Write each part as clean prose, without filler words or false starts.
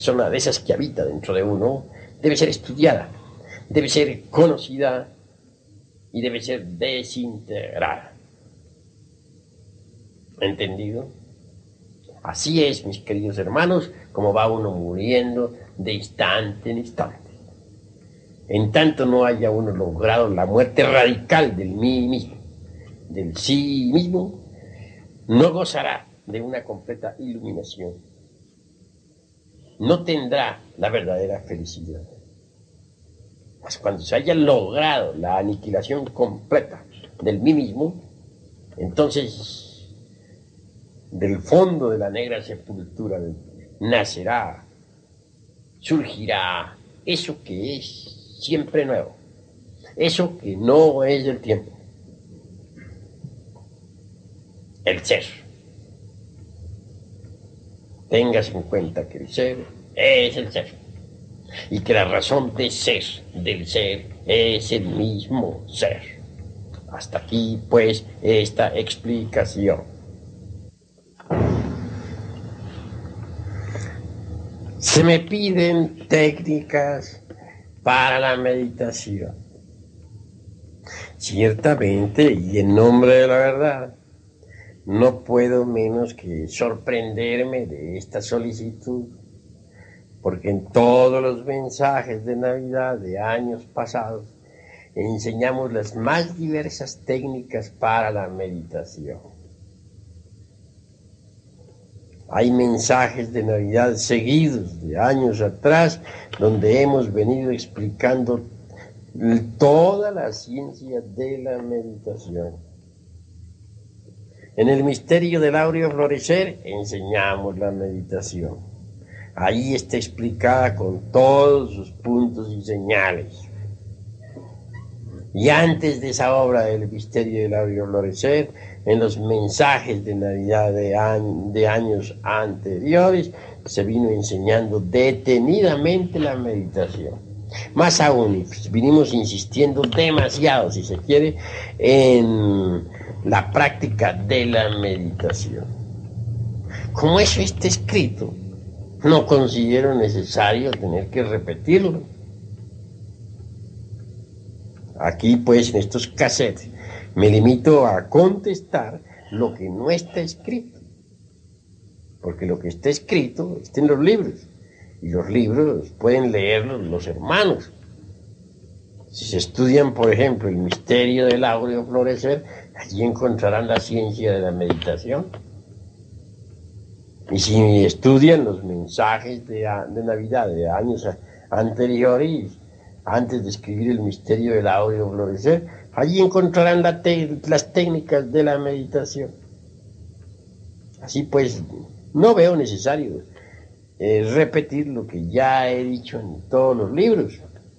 persona de esas que habita dentro de uno debe ser estudiada, debe ser conocida y debe ser desintegrada. ¿Entendido? Así es, mis queridos hermanos, como va uno muriendo de instante en instante. En tanto no haya uno logrado la muerte radical del mí mismo, del sí mismo, no gozará de una completa iluminación. No tendrá la verdadera felicidad. Pues cuando se haya logrado la aniquilación completa del mí mismo, entonces del fondo de la negra sepultura nacerá, surgirá eso que es siempre nuevo, eso que no es del tiempo, el ser. Tengas en cuenta que el ser es el ser y que la razón de ser del ser es el mismo ser. Hasta aquí, pues, esta explicación. Se me piden técnicas para la meditación. Ciertamente, y en nombre de la verdad, no puedo menos que sorprenderme de esta solicitud, porque en todos los mensajes de Navidad de años pasados enseñamos las más diversas técnicas para la meditación. Hay mensajes de Navidad seguidos de años atrás donde hemos venido explicando toda la ciencia de la meditación. En el misterio del áureo florecer enseñamos la meditación. Ahí está explicada con todos sus puntos y señales. Y antes de esa obra del misterio del áureo florecer, en los mensajes de Navidad de años anteriores, se vino enseñando detenidamente la meditación. Más aún, vinimos insistiendo demasiado, si se quiere, en la práctica de la meditación. Como eso está escrito, no considero necesario tener que repetirlo. Aquí, pues, en estos cassettes, me limito a contestar lo que no está escrito. Porque lo que está escrito está en los libros. Y los libros pueden leerlos los hermanos. Si se estudian, por ejemplo, el misterio del áureo florecer, allí encontrarán la ciencia de la meditación. Y si estudian los mensajes de Navidad de años anteriores, antes de escribir el misterio del áureo florecer, allí encontrarán las técnicas de la meditación. Así pues, no veo necesario repetir lo que ya he dicho en todos los libros.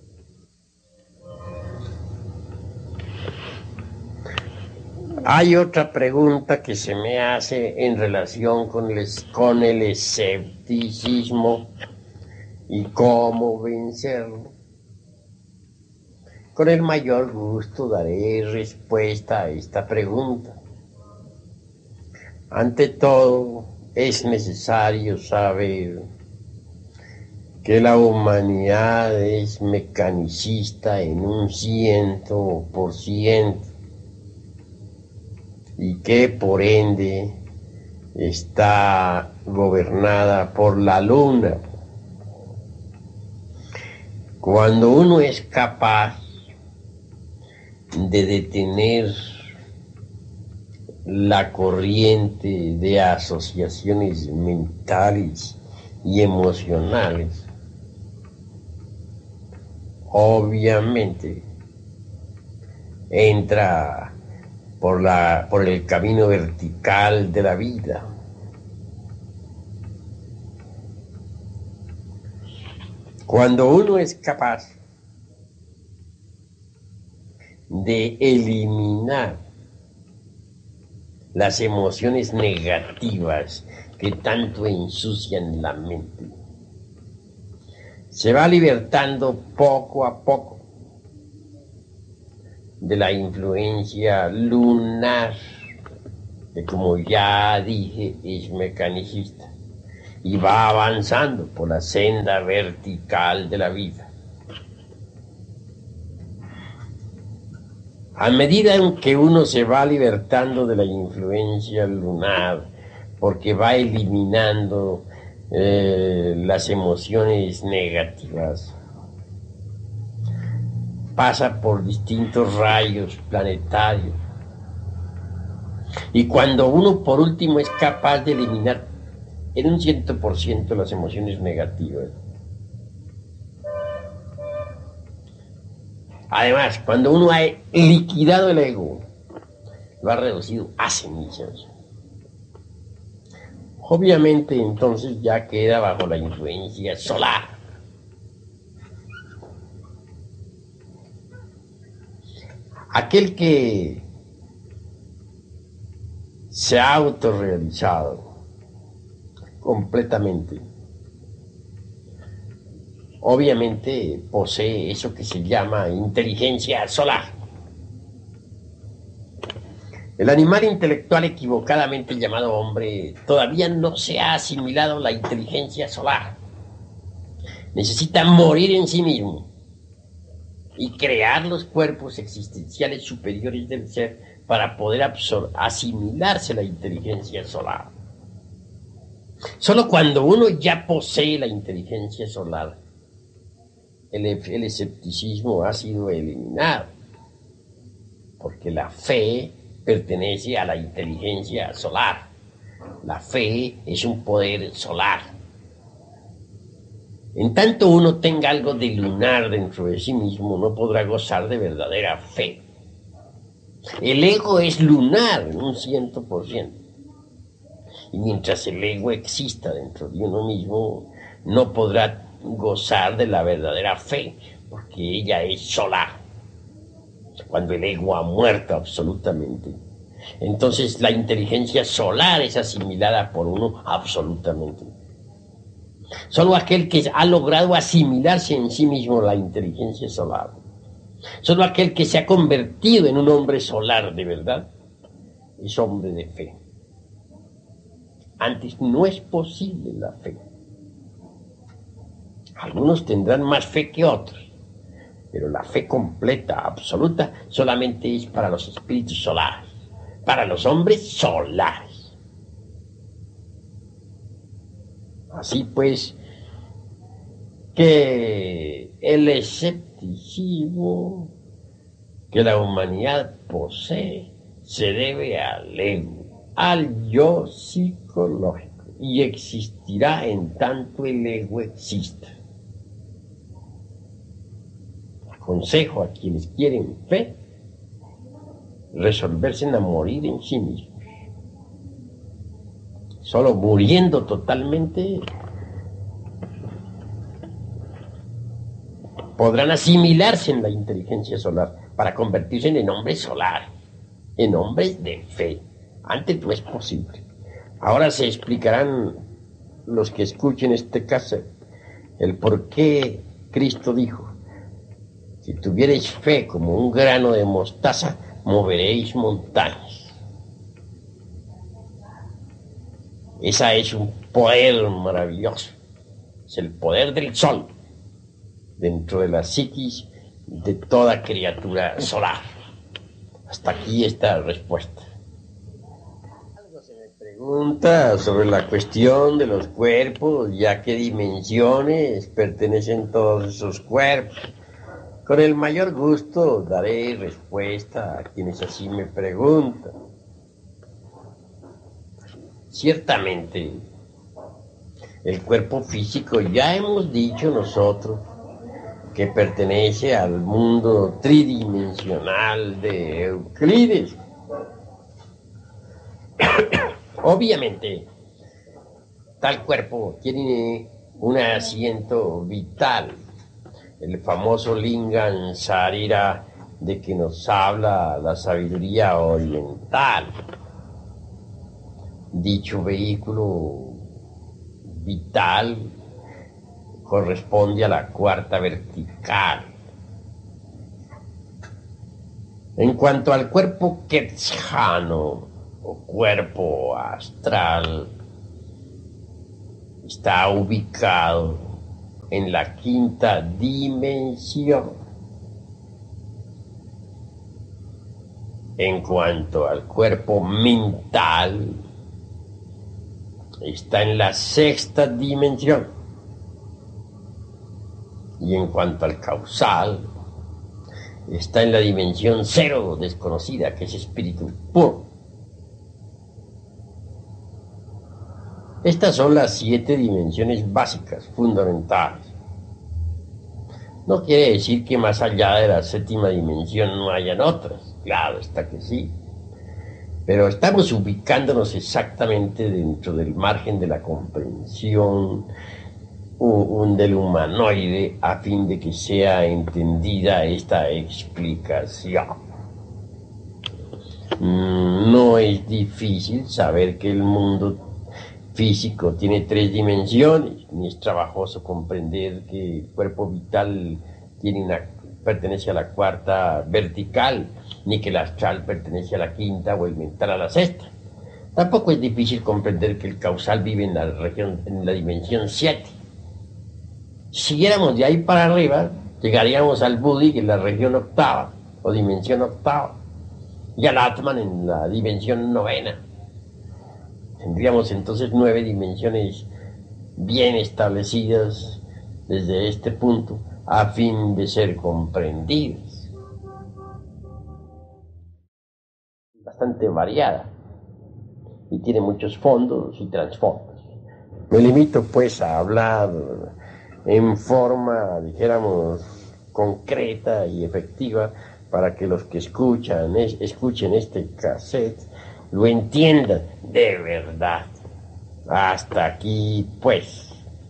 Hay otra pregunta que se me hace en relación con el escepticismo y cómo vencerlo. Con el mayor gusto daré respuesta a esta pregunta. Ante todo, es necesario saber que la humanidad es mecanicista en un 100%. Y que por ende está gobernada por la luna. Cuando uno es capaz de detener la corriente de asociaciones mentales y emocionales, obviamente entra por el camino vertical de la vida. Cuando uno es capaz de eliminar las emociones negativas que tanto ensucian la mente, se va libertando poco a poco de la influencia lunar, que como ya dije es mecanicista, y va avanzando por la senda vertical de la vida. A medida en que uno se va libertando de la influencia lunar, porque va eliminando las emociones negativas, pasa por distintos rayos planetarios. Y cuando uno por último es capaz de eliminar en un 100% las emociones negativas, además, cuando uno ha liquidado el ego, lo ha reducido a cenizas, obviamente entonces ya queda bajo la influencia solar. Aquel que se ha autorrealizado completamente, obviamente posee eso que se llama inteligencia solar. El animal intelectual equivocadamente llamado hombre todavía no se ha asimilado la inteligencia solar. Necesita morir en sí mismo y crear los cuerpos existenciales superiores del ser para poder asimilarse la inteligencia solar. Solo cuando uno ya posee la inteligencia solar, el escepticismo ha sido eliminado, porque la fe pertenece a la inteligencia solar. La fe es un poder solar. En tanto uno tenga algo de lunar dentro de sí mismo, no podrá gozar de verdadera fe. El ego es lunar en un 100%. Y mientras el ego exista dentro de uno mismo, no podrá gozar de la verdadera fe, porque ella es solar. Cuando el ego ha muerto absolutamente, entonces la inteligencia solar es asimilada por uno absolutamente. Solo aquel que ha logrado asimilarse en sí mismo la inteligencia solar, solo aquel que se ha convertido en un hombre solar de verdad, es hombre de fe. Antes no es posible la fe. Algunos tendrán más fe que otros, pero la fe completa, absoluta, solamente es para los espíritus solares, para los hombres solares. Así pues, que el escepticismo que la humanidad posee se debe al ego, al yo psicológico, y existirá en tanto el ego exista. Aconsejo a quienes quieren fe resolverse a morir en sí mismos. Solo muriendo totalmente podrán asimilarse en la inteligencia solar para convertirse en hombres solares, en hombres de fe. Antes no es posible. Ahora se explicarán los que escuchen este caso el por qué Cristo dijo: si tuvierais fe como un grano de mostaza, moveréis montañas. Esa es un poder maravilloso. Es el poder del sol dentro de la psiquis de toda criatura solar. Hasta aquí está la respuesta. Algo se me pregunta sobre la cuestión de los cuerpos, y a qué dimensiones pertenecen todos esos cuerpos. Con el mayor gusto daré respuesta a quienes así me preguntan. Ciertamente, el cuerpo físico, ya hemos dicho nosotros, que pertenece al mundo tridimensional de Euclides. Obviamente, tal cuerpo tiene un asiento vital, el famoso Lingam Sarira de que nos habla la sabiduría oriental. Dicho vehículo vital corresponde a la cuarta vertical. En cuanto al cuerpo quetzjano o cuerpo astral, está ubicado en la quinta dimensión. En cuanto al cuerpo mental, está en la sexta dimensión. Y en cuanto al causal, está en la dimensión cero desconocida, que es espíritu puro. Estas son las 7 dimensiones básicas, fundamentales. No quiere decir que más allá de la séptima dimensión no hayan otras, claro está que sí. Pero estamos ubicándonos exactamente dentro del margen de la comprensión del humanoide a fin de que sea entendida esta explicación. No es difícil saber que el mundo físico tiene 3 dimensiones, ni es trabajoso comprender que el cuerpo vital pertenece a la cuarta vertical, ni que el astral pertenece a la quinta o el mental a la sexta. Tampoco es difícil comprender que el causal vive en la dimensión 7. Si siguiéramos de ahí para arriba, llegaríamos al Buddhi en la región octava, o dimensión octava, y al Atman en la dimensión 9. Tendríamos entonces 9 dimensiones bien establecidas desde este punto a fin de ser comprendidas. Bastante variada y tiene muchos fondos y trasfondos. Me limito pues a hablar en forma, dijéramos, concreta y efectiva para que los que escuchen este cassette lo entiendan de verdad. Hasta aquí, pues.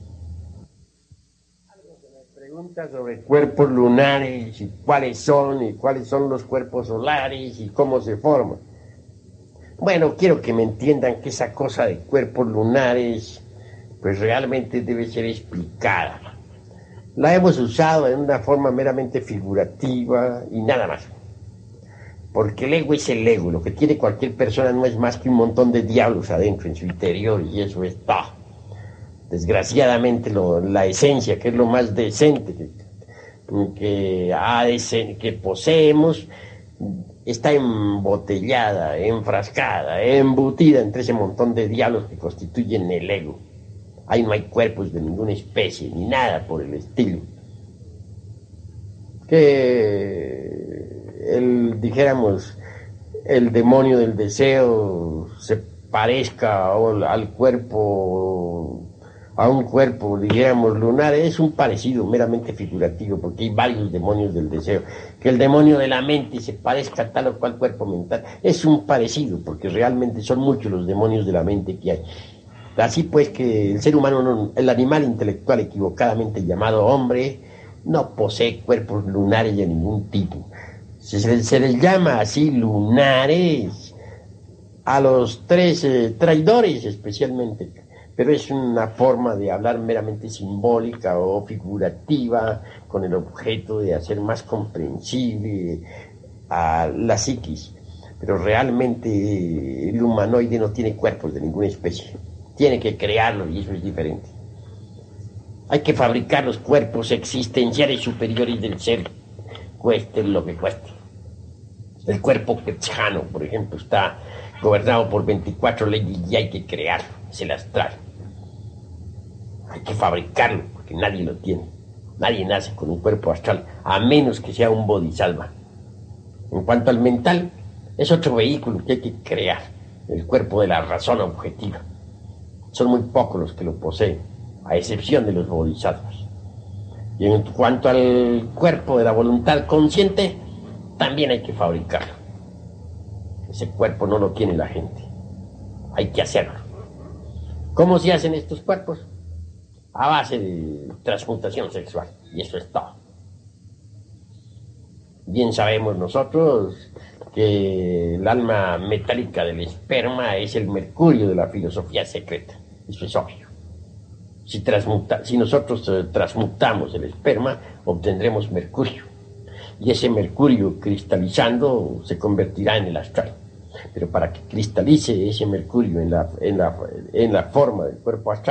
Algo que me pregunta sobre cuerpos lunares y cuáles son los cuerpos solares y cómo se forman. Bueno, quiero que me entiendan que esa cosa de cuerpos lunares, pues realmente debe ser explicada. La hemos usado en una forma meramente figurativa y nada más. Porque el ego es el ego, lo que tiene cualquier persona no es más que un montón de diablos adentro, en su interior, y eso es todo. Desgraciadamente la esencia, que es lo más decente que poseemos, está embotellada, enfrascada, embutida entre ese montón de diablos que constituyen el ego. Ahí no hay cuerpos de ninguna especie, ni nada por el estilo. Dijéramos, el demonio del deseo se parezca a un cuerpo, dijéramos, lunar, es un parecido meramente figurativo, porque hay varios demonios del deseo. Que el demonio de la mente se parezca a tal o cual cuerpo mental, es un parecido, porque realmente son muchos los demonios de la mente que hay. Así pues que el ser humano, el animal intelectual equivocadamente llamado hombre, no posee cuerpos lunares de ningún tipo. Se les llama así lunares a los 3 traidores especialmente, pero es una forma de hablar meramente simbólica o figurativa con el objeto de hacer más comprensible a la psiquis. Pero realmente el humanoide no tiene cuerpos de ninguna especie, tiene que crearlos y eso es diferente. Hay que fabricar los cuerpos existenciales superiores del ser, cueste lo que cueste. El cuerpo quetzano, por ejemplo, está gobernado por 24 leyes y hay que crearlo, es el astral. Hay que fabricarlo, porque nadie lo tiene. Nadie nace con un cuerpo astral, a menos que sea un bodhisattva. En cuanto al mental, es otro vehículo que hay que crear, el cuerpo de la razón objetiva. Son muy pocos los que lo poseen, a excepción de los bodhisattvas. Y en cuanto al cuerpo de la voluntad consciente, también hay que fabricarlo. Ese cuerpo no lo tiene la gente. Hay que hacerlo. ¿Cómo se hacen estos cuerpos? A base de transmutación sexual. Y eso es todo. Bien sabemos nosotros que el alma metálica del esperma es el mercurio de la filosofía secreta. Eso es obvio. Si nosotros transmutamos el esperma, obtendremos mercurio. Y ese mercurio cristalizando se convertirá en el astral. Pero para que cristalice ese mercurio en la forma del cuerpo astral,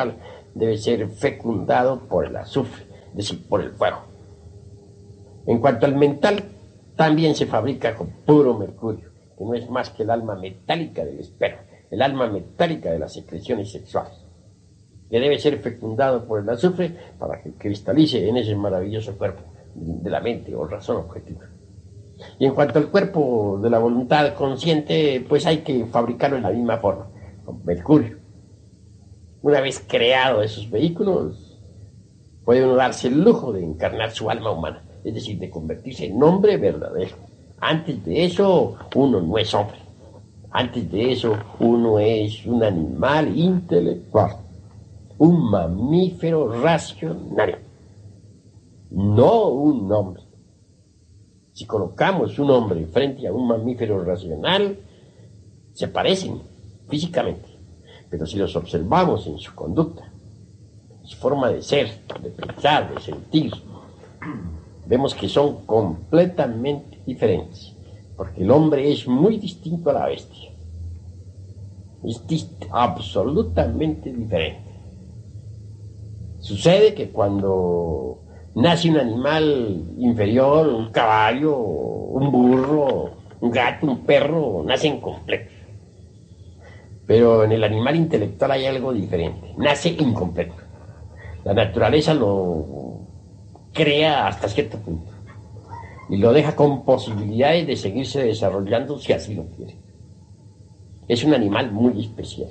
debe ser fecundado por el azufre, es decir, por el fuego. En cuanto al mental, también se fabrica con puro mercurio, que no es más que el alma metálica del esperma, el alma metálica de las secreciones sexuales, que debe ser fecundado por el azufre para que cristalice en ese maravilloso cuerpo de la mente o razón objetiva. Y en cuanto al cuerpo de la voluntad consciente, pues hay que fabricarlo de la misma forma, con mercurio. Una vez creado esos vehículos, puede uno darse el lujo de encarnar su alma humana, es decir, de convertirse en hombre verdadero. Antes de eso, uno no es hombre. Antes de eso, uno es un animal intelectual, un mamífero racional, no un hombre. Si colocamos un hombre frente a un mamífero racional, se parecen físicamente, pero si los observamos en su conducta, en su forma de ser, de pensar, de sentir, vemos que son completamente diferentes, porque el hombre es muy distinto a la bestia. Es absolutamente diferente. Sucede que cuando nace un animal inferior, un caballo, un burro, un gato, un perro, nacen completos. Pero en el animal intelectual hay algo diferente, nace incompleto. La naturaleza lo crea hasta cierto punto y lo deja con posibilidades de seguirse desarrollando si así lo quiere. Es un animal muy especial.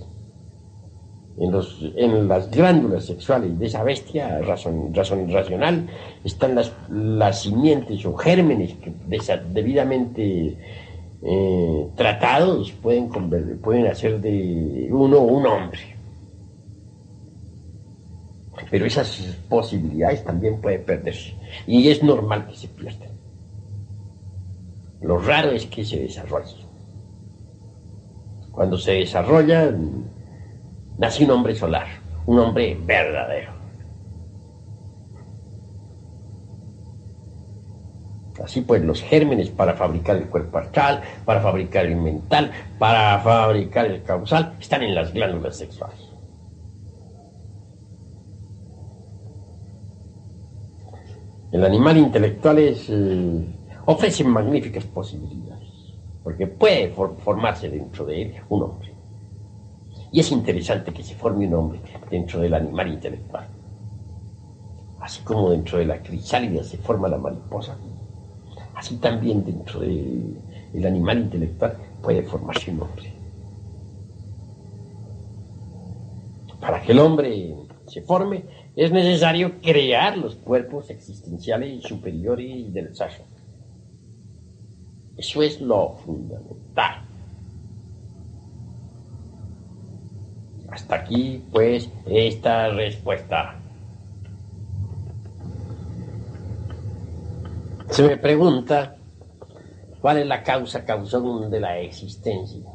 En las glándulas sexuales de esa bestia racional están las simientes o gérmenes que debidamente tratados pueden hacer de uno un hombre. Pero esas posibilidades también pueden perderse y es normal que se pierdan. Lo raro es que se desarrollen. Cuando se desarrolla, nace un hombre solar, un hombre verdadero. Así pues, los gérmenes para fabricar el cuerpo astral, para fabricar el mental, para fabricar el causal, están en las glándulas sexuales. El animal intelectual ofrece magníficas posibilidades, porque puede formarse dentro de él un hombre. Y es interesante que se forme un hombre dentro del animal intelectual. Así como dentro de la crisálida se forma la mariposa, así también dentro del animal intelectual puede formarse un hombre. Para que el hombre se forme, es necesario crear los cuerpos existenciales superiores del Sasha. Eso es lo fundamental. Hasta aquí, pues, esta respuesta. Se me pregunta, ¿cuál es la causón de la existencia?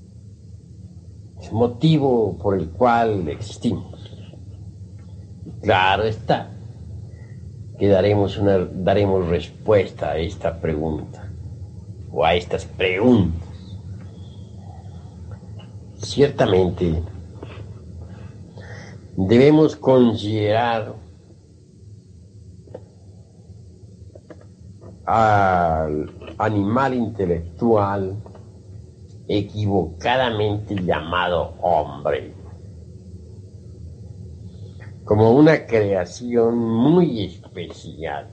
El motivo por el cual existimos. Claro está que daremos respuesta a esta pregunta, o a estas preguntas. Ciertamente, debemos considerar al animal intelectual equivocadamente llamado hombre como una creación muy especial.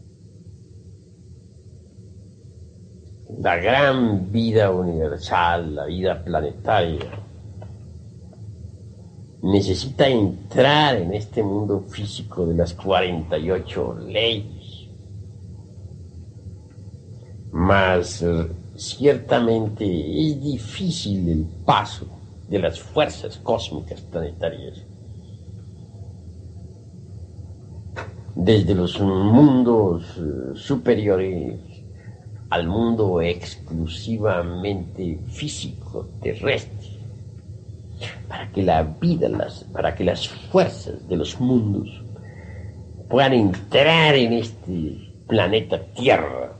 La gran vida universal, la vida planetaria, necesita entrar en este mundo físico de las 48 leyes. Mas ciertamente es difícil el paso de las fuerzas cósmicas planetarias desde los mundos superiores al mundo exclusivamente físico terrestre, para que la vida, para que las fuerzas de los mundos puedan entrar en este planeta Tierra.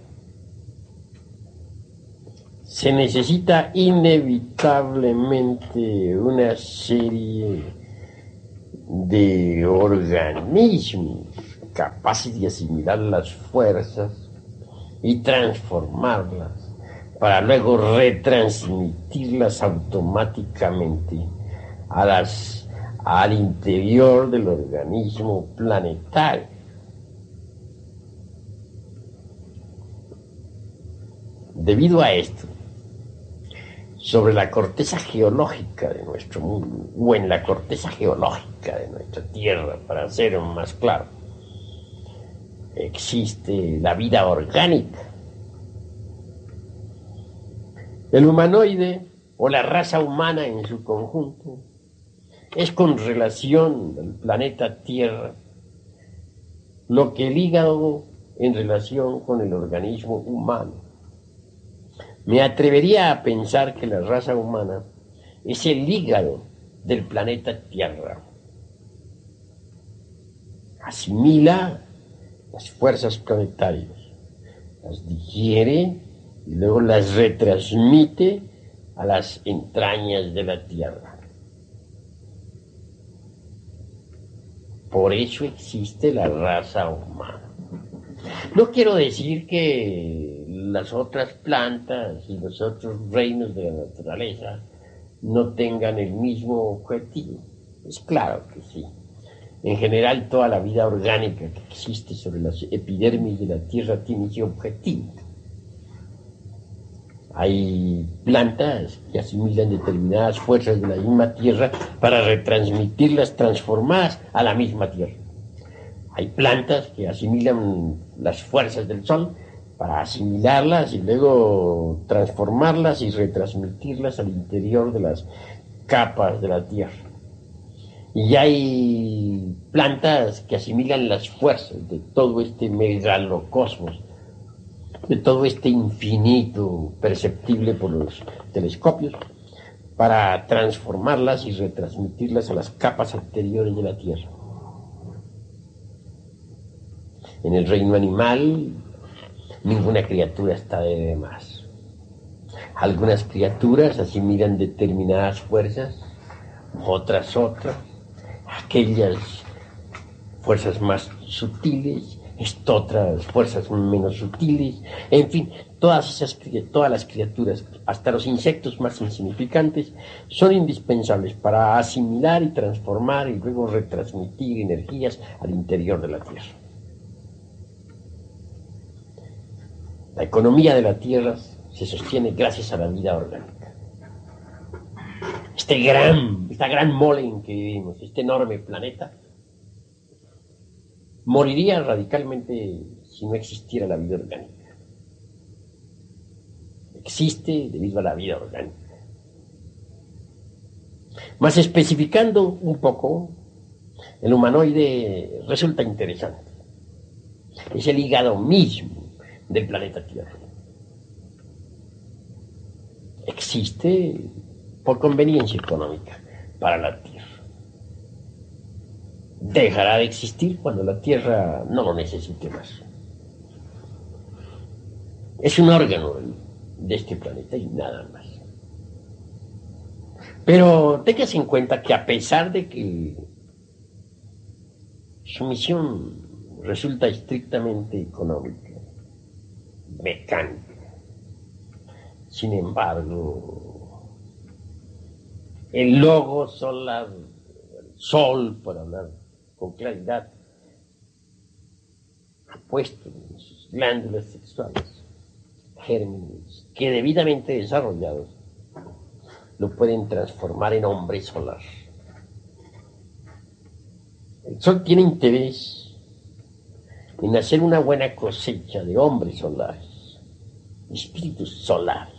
Se necesita inevitablemente una serie de organismos capaces de asimilar las fuerzas y transformarlas para luego retransmitirlas automáticamente al interior del organismo planetario. Debido a esto, sobre la corteza geológica de nuestro mundo, o en la corteza geológica de nuestra Tierra, para ser más claro, existe la vida orgánica. El humanoide, o la raza humana en su conjunto, es con relación al planeta Tierra lo que el hígado en relación con el organismo humano. Me atrevería a pensar que la raza humana es el hígado del planeta Tierra. Asimila las fuerzas planetarias, las digiere y luego las retransmite a las entrañas de la Tierra. Por eso existe la raza humana. No quiero decir que las otras plantas y los otros reinos de la naturaleza no tengan el mismo objetivo. Es claro que sí. En general, toda la vida orgánica que existe sobre la epidermis de la Tierra tiene ese objetivo. Hay plantas que asimilan determinadas fuerzas de la misma Tierra para retransmitirlas transformadas a la misma Tierra. Hay plantas que asimilan las fuerzas del Sol para asimilarlas y luego transformarlas y retransmitirlas al interior de las capas de la Tierra. Y hay plantas que asimilan las fuerzas de todo este megalocosmos, de todo este infinito perceptible por los telescopios, para transformarlas y retransmitirlas a las capas anteriores de la Tierra. En el reino animal, ninguna criatura está de más. Algunas criaturas asimilan determinadas fuerzas, otras. Aquellas fuerzas más sutiles, otras fuerzas menos sutiles, en fin, todas las criaturas, hasta los insectos más insignificantes, son indispensables para asimilar y transformar y luego retransmitir energías al interior de la Tierra. La economía de la Tierra se sostiene gracias a la vida orgánica. Esta gran mole en que vivimos, este enorme planeta, moriría radicalmente si no existiera la vida orgánica. Existe debido a la vida orgánica. Más especificando un poco, el humanoide resulta interesante. Es el hígado mismo del planeta Tierra. Existe por conveniencia económica para la Tierra. Dejará de existir cuando la Tierra no lo necesite más. Es un órgano de este planeta y nada más. Pero tengas en cuenta que a pesar de que su misión resulta estrictamente económica, mecánica, sin embargo, el logo solar, el sol, por hablar con claridad, ha puesto en sus glándulas sexuales gérmenes que debidamente desarrollados lo pueden transformar en hombre solar. El sol tiene interés en hacer una buena cosecha de hombres solares, espíritus solares.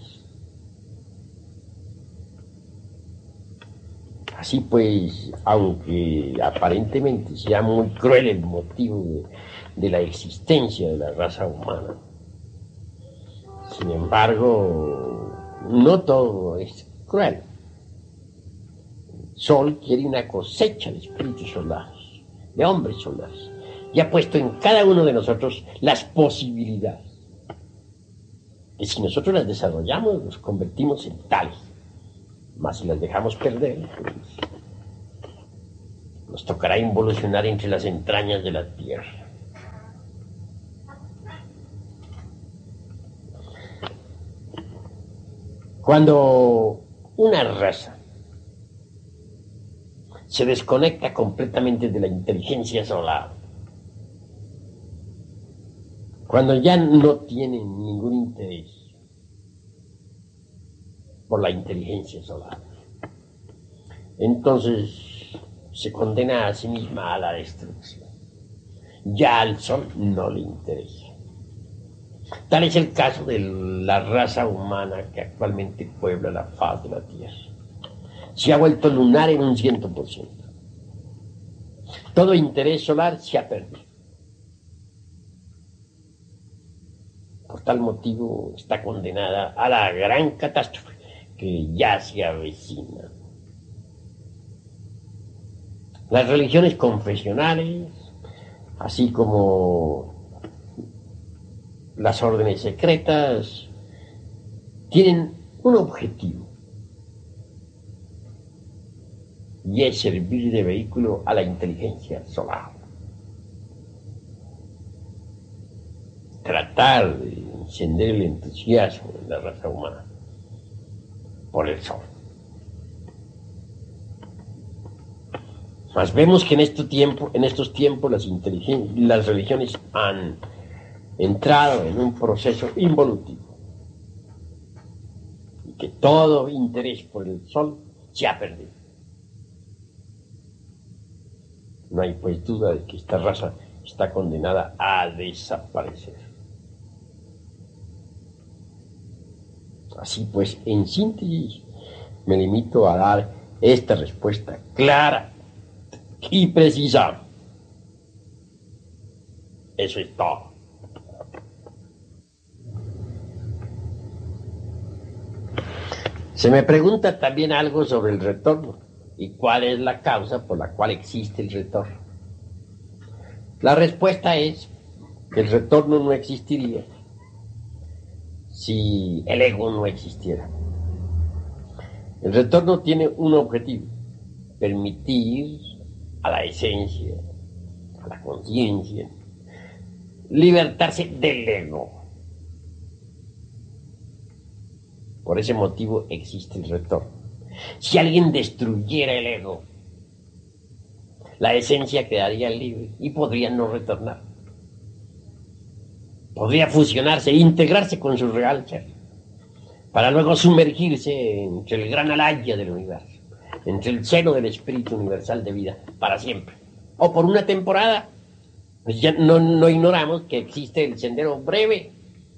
Así pues, aunque aparentemente sea muy cruel el motivo de la existencia de la raza humana, sin embargo, no todo es cruel. El sol quiere una cosecha de espíritus solares, de hombres solares, y ha puesto en cada uno de nosotros las posibilidades. Que si nosotros las desarrollamos, nos convertimos en tales. Mas si las dejamos perder, pues, Nos tocará involucionar entre las entrañas de la Tierra. Cuando una raza se desconecta completamente de la inteligencia solar, cuando ya no tienen ningún interés por la inteligencia solar, entonces se condena a sí misma a la destrucción. Ya al sol no le interesa. Tal es el caso de la raza humana que actualmente puebla la faz de la Tierra. Se ha vuelto lunar en un 100%. Todo interés solar se ha perdido. Por tal motivo está condenada a la gran catástrofe que ya se avecina. Las religiones confesionales, así como las órdenes secretas, tienen un objetivo, y es servir de vehículo a la inteligencia solar. Tratar de encender el entusiasmo de la raza humana por el sol. Mas vemos que en estos tiempos las religiones han entrado en un proceso involutivo y que todo interés por el sol se ha perdido. No hay pues duda de que esta raza está condenada a desaparecer. Así pues, en síntesis, me limito a dar esta respuesta clara y precisa. Eso es todo. Se me pregunta también algo sobre el retorno y cuál es la causa por la cual existe el retorno. La respuesta es que el retorno no existiría si el ego no existiera. El retorno tiene un objetivo: permitir a la esencia, a la conciencia, libertarse del ego. Por ese motivo existe el retorno. Si alguien destruyera el ego, la esencia quedaría libre y podría no retornar. Podría fusionarse e integrarse con su real ser, para luego sumergirse entre el gran alaya del universo, entre el seno del espíritu universal de vida, para siempre. O por una temporada. Pues ya no ignoramos que existe el sendero breve.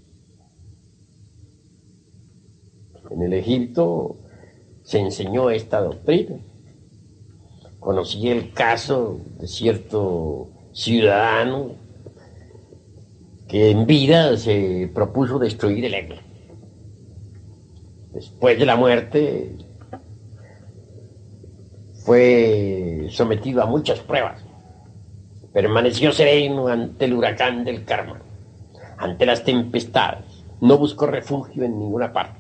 En el Egipto se enseñó esta doctrina. Conocí el caso de cierto ciudadano que en vida se propuso destruir el ego. Después de la muerte fue sometido a muchas pruebas. Permaneció sereno ante el huracán del karma, ante las tempestades. No buscó refugio en ninguna parte.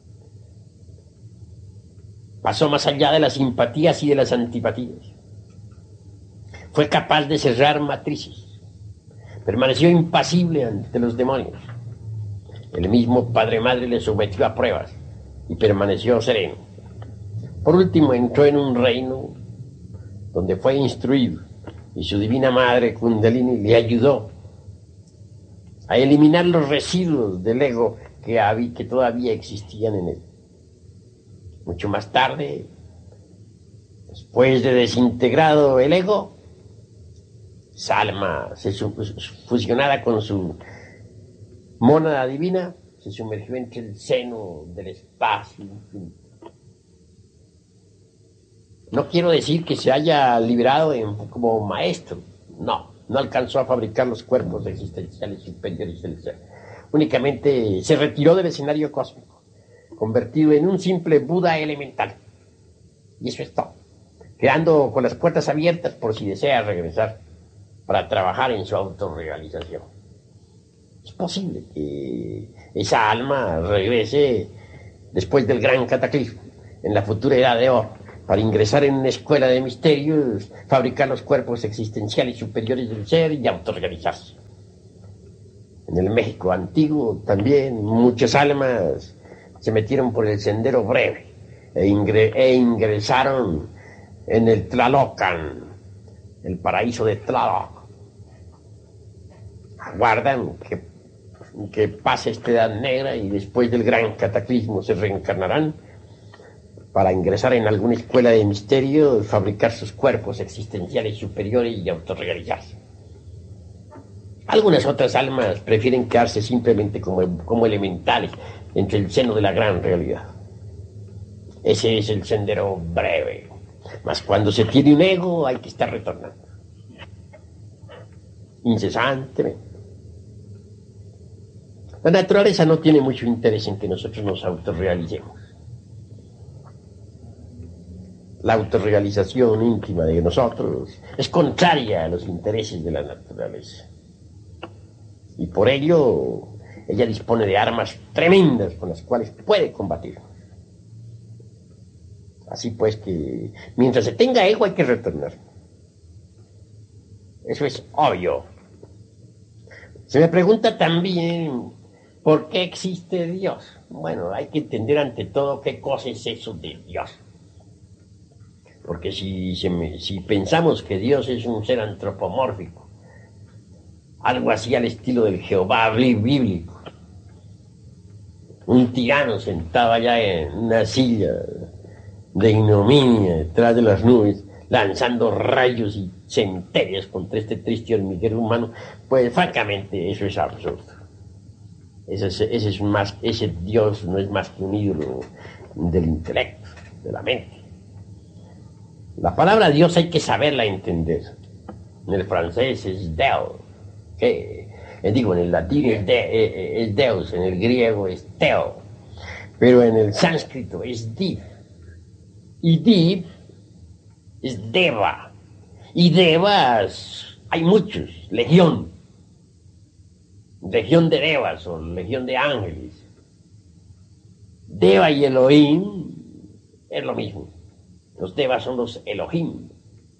Pasó más allá de las simpatías y de las antipatías. Fue capaz de cerrar matrices. Permaneció impasible ante los demonios. El mismo Padre Madre le sometió a pruebas y permaneció sereno. Por último, entró en un reino donde fue instruido y su divina madre Kundalini le ayudó a eliminar los residuos del ego que todavía existían en él. Mucho más tarde, después de desintegrado el ego, esa alma fusionada con su mónada divina se sumergió entre el seno del espacio infinito. No quiero decir que se haya liberado como maestro. No alcanzó a fabricar los cuerpos existenciales superiores del ser. Únicamente se retiró del escenario cósmico, convertido en un simple Buda elemental. Y eso es todo, quedando con las puertas abiertas por si desea regresar para trabajar en su autorrealización. Es posible que esa alma regrese después del gran cataclismo, en la futura edad de oro, para ingresar en una escuela de misterios, fabricar los cuerpos existenciales superiores del ser y autorrealizarse. En el México antiguo también muchas almas se metieron por el sendero breve e ingresaron en el Tlalocan, el paraíso de Tlaloc. Aguardan que pase esta edad negra y después del gran cataclismo se reencarnarán para ingresar en alguna escuela de misterio, fabricar sus cuerpos existenciales superiores y autorrealizarse. Algunas otras almas prefieren quedarse simplemente como elementales entre el seno de la gran realidad. Ese es el sendero breve. Mas cuando se tiene un ego hay que estar retornando incesantemente. La naturaleza no tiene mucho interés en que nosotros nos autorrealicemos. La autorrealización íntima de nosotros es contraria a los intereses de la naturaleza. Y por ello, ella dispone de armas tremendas con las cuales puede combatir. Así pues que, mientras se tenga ego, hay que retornar. Eso es obvio. Se me pregunta también, ¿por qué existe Dios? Bueno, hay que entender ante todo qué cosa es eso de Dios. Porque si pensamos que Dios es un ser antropomórfico, algo así al estilo del Jehová bíblico, un tirano sentado allá en una silla de ignominia detrás de las nubes, lanzando rayos y centellas contra este triste hormiguero humano, pues francamente eso es absurdo. Ese Dios no es más que un ídolo del intelecto, de la mente. La palabra Dios hay que saberla entender. En el francés es Deus, en el latín es Deus, en el griego es Theo, pero en el sánscrito es Div. Y Div es Deva. Y Devas hay muchos, legión de Devas o legión de ángeles. Deva y Elohim es lo mismo. Los Devas son los Elohim.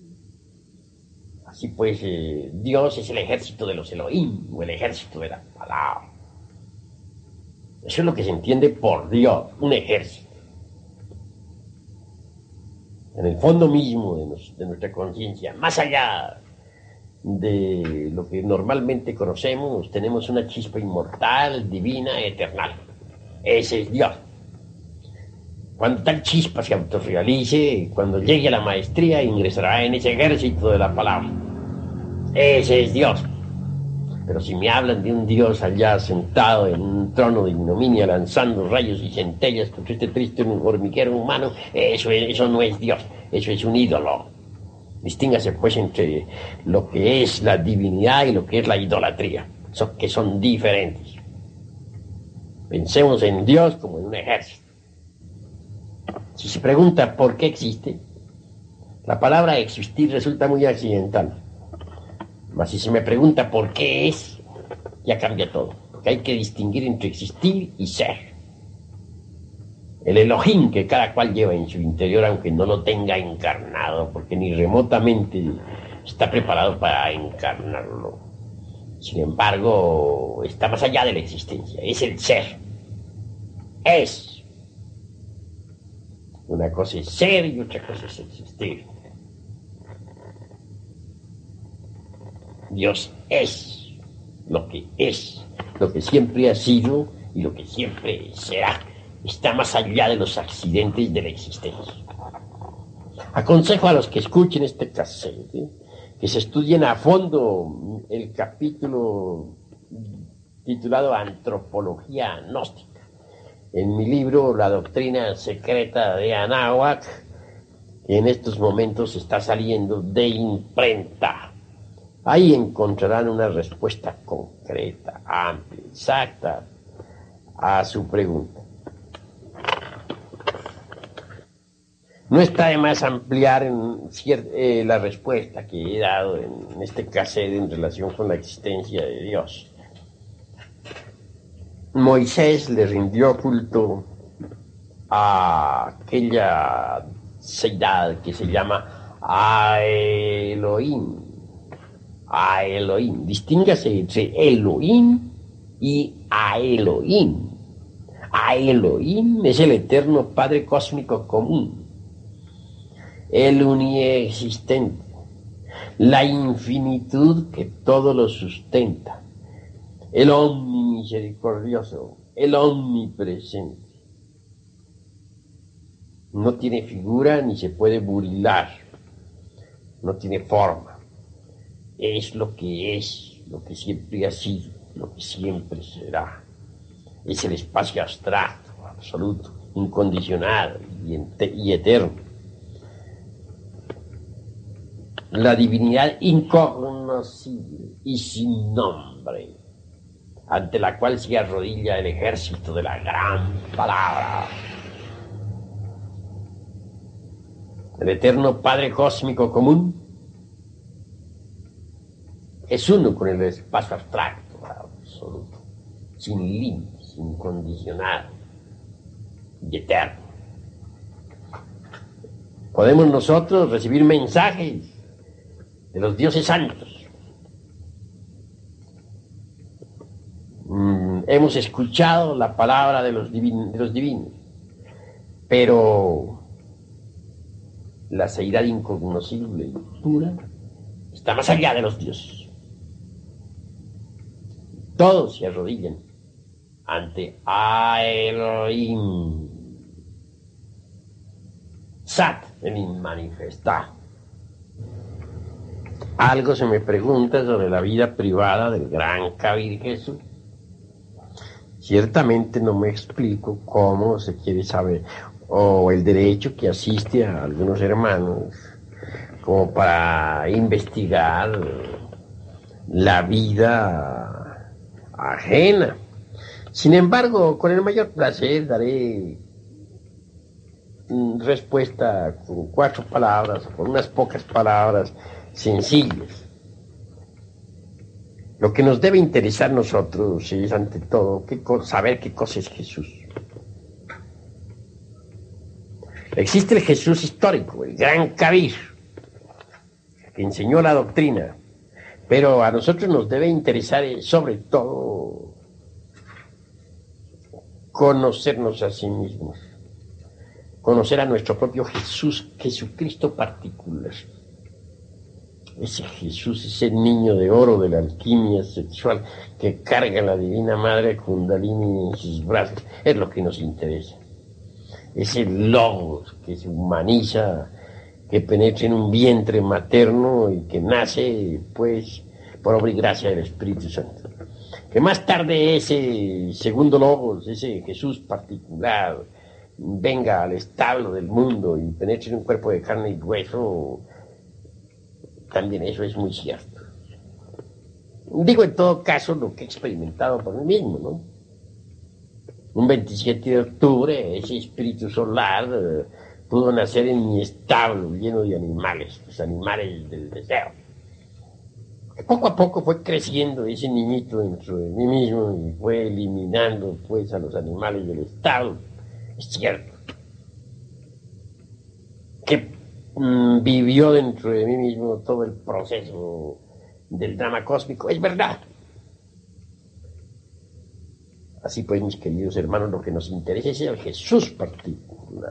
Así pues, Dios es el ejército de los Elohim, o el ejército de la palabra. Eso es lo que se entiende por Dios, un ejército. En el fondo mismo de nuestra conciencia, más allá de lo que normalmente conocemos, tenemos una chispa inmortal, divina, eternal. Ese es Dios. Cuando tal chispa se autorrealice, cuando llegue a la maestría, ingresará en ese ejército de la palabra. Ese es Dios. Pero si me hablan de un Dios allá sentado en un trono de ignominia, lanzando rayos y centellas contra este triste hormiguero humano, eso no es Dios, eso es un ídolo. Distíngase pues entre lo que es la divinidad y lo que es la idolatría, que son diferentes. Pensemos en Dios como en un ejército. Si se pregunta por qué existe, la palabra existir resulta muy accidental. Mas si se me pregunta por qué es, ya cambia todo. Porque hay que distinguir entre existir y ser. El Elohim que cada cual lleva en su interior, aunque no lo tenga encarnado, porque ni remotamente está preparado para encarnarlo. Sin embargo, está más allá de la existencia. Es el ser. Es. Una cosa es ser y otra cosa es existir. Dios es lo que siempre ha sido y lo que siempre será. Está más allá de los accidentes de la existencia. Aconsejo a los que escuchen este cassette que se estudien a fondo el capítulo titulado Antropología Gnóstica. En mi libro La Doctrina Secreta de Anáhuac, que en estos momentos está saliendo de imprenta. Ahí encontrarán una respuesta concreta, amplia, exacta a su pregunta. No está de más ampliar la respuesta que he dado en este cassette en relación con la existencia de Dios. Moisés le rindió culto a aquella seidad que se llama A-Elohim. A-Elohim. Distínguase entre Elohim y A-Elohim. A-Elohim es el eterno Padre cósmico común, el uniexistente, la infinitud que todo lo sustenta, el omnimisericordioso, el omnipresente. No tiene figura ni se puede burlar, no tiene forma. Es lo que siempre ha sido, lo que siempre será. Es el espacio abstracto, absoluto, incondicional y eterno. La divinidad incognoscible y sin nombre, ante la cual se arrodilla el ejército de la gran palabra. El eterno Padre cósmico común es uno con el espacio abstracto, absoluto, sin límites, incondicional y eterno. Podemos nosotros recibir mensajes de los dioses santos. Hemos escuchado la palabra de los divinos, pero la seidad incognoscible y pura está más allá de los dioses. Todos se arrodillan ante A-Elohim, Sat, el inmanifestado. Algo se me pregunta sobre la vida privada del gran Kabir Jesús. Ciertamente no me explico cómo se quiere saber, o el derecho que asiste a algunos hermanos como para investigar la vida ajena. Sin embargo, con el mayor placer daré respuesta con 4 palabras, con unas pocas palabras sencillas. Lo que nos debe interesar a nosotros es, ante todo, saber qué cosa es Jesús. Existe el Jesús histórico, el gran Kabir, que enseñó la doctrina, pero a nosotros nos debe interesar sobre todo conocernos a sí mismos, conocer a nuestro propio Jesús, Jesucristo particular. Ese Jesús, ese niño de oro de la alquimia sexual que carga la Divina Madre Kundalini en sus brazos, es lo que nos interesa. Ese Logos que se humaniza, que penetra en un vientre materno y que nace, pues, por obra y gracia del Espíritu Santo. Que más tarde ese segundo Logos, ese Jesús particular, venga al establo del mundo y penetre en un cuerpo de carne y hueso, también eso es muy cierto. Digo en todo caso lo que he experimentado por mí mismo, ¿no? Un 27 de octubre, ese espíritu solar pudo nacer en mi establo lleno de animales, los animales del deseo. Poco a poco fue creciendo ese niñito dentro de mí mismo y fue eliminando, pues, a los animales del establo. Es cierto que vivió dentro de mí mismo todo el proceso del drama cósmico, es verdad. Así pues, mis queridos hermanos, lo que nos interesa es el Jesús particular.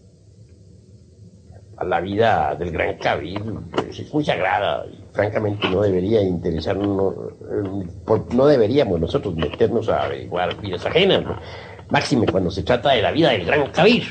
A la vida del gran Kabir, pues, es muy sagrada y francamente no debería interesarnos, no deberíamos nosotros meternos a averiguar vidas ajenas, ¿no? Máxime cuando se trata de la vida del gran Kabir.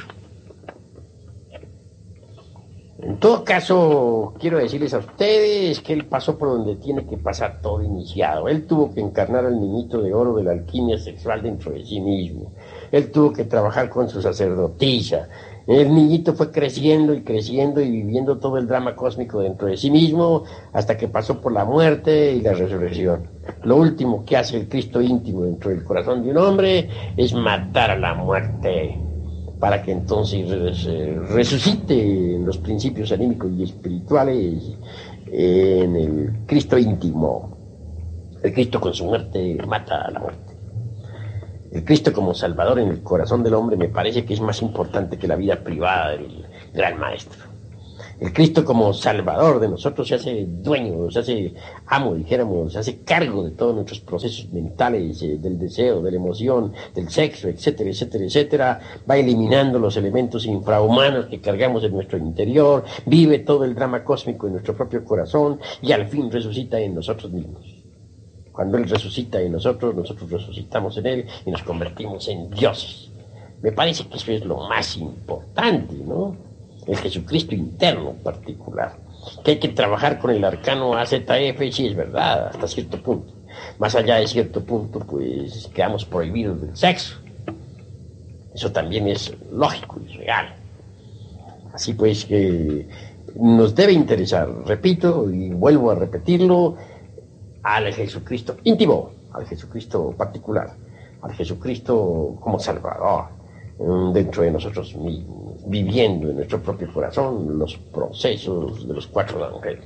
En todo caso, quiero decirles a ustedes que él pasó por donde tiene que pasar todo iniciado. Él tuvo que encarnar al niñito de oro de la alquimia sexual dentro de sí mismo. Él tuvo que trabajar con su sacerdotisa. El niñito fue creciendo y creciendo y viviendo todo el drama cósmico dentro de sí mismo hasta que pasó por la muerte y la resurrección. Lo último que hace el Cristo íntimo dentro del corazón de un hombre es matar a la muerte, para que entonces resucite en los principios anímicos y espirituales en el Cristo íntimo. El Cristo con su muerte mata a la muerte. El Cristo como Salvador en el corazón del hombre me parece que es más importante que la vida privada del gran maestro. El Cristo como Salvador de nosotros se hace dueño, se hace amo, dijéramos, se hace cargo de todos nuestros procesos mentales, del deseo, de la emoción, del sexo, etcétera, etcétera, etcétera. Va eliminando los elementos infrahumanos que cargamos en nuestro interior, vive todo el drama cósmico en nuestro propio corazón y al fin resucita en nosotros mismos. Cuando Él resucita en nosotros, nosotros resucitamos en Él y nos convertimos en dioses. Me parece que eso es lo más importante, ¿no? El Jesucristo interno en particular. Que hay que trabajar con el arcano AZF, sí es verdad, hasta cierto punto. Más allá de cierto punto, pues quedamos prohibidos del sexo. Eso también es lógico y real. Así pues que nos debe interesar, repito y vuelvo a repetirlo, al Jesucristo íntimo, al Jesucristo particular, al Jesucristo como Salvador, dentro de nosotros mismos, viviendo en nuestro propio corazón los procesos de los 4 evangelios.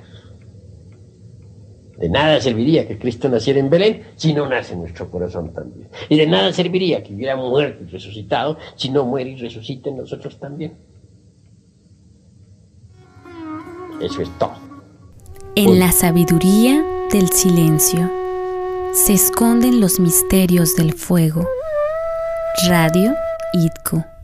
De nada serviría que Cristo naciera en Belén si no nace en nuestro corazón también. Y de nada serviría que hubiera muerto y resucitado si no muere y resucita en nosotros también. Eso es todo. En la sabiduría del silencio se esconden los misterios del fuego. Radio IDCO.